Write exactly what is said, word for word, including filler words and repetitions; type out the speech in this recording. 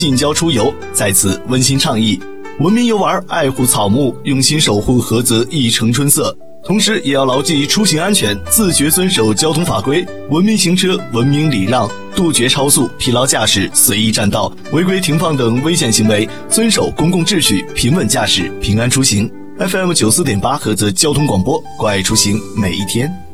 近郊出游，在此温馨倡议：文明游玩，爱护草木，用心守护菏泽一城春色。同时也要牢记出行安全，自觉遵守交通法规，文明行车，文明礼让，杜绝超速、疲劳驾驶、随意占道、违规停放等危险行为，遵守公共秩序，平稳驾驶，平安出行。F M 九四点八菏泽交通广播，关爱出行每一天。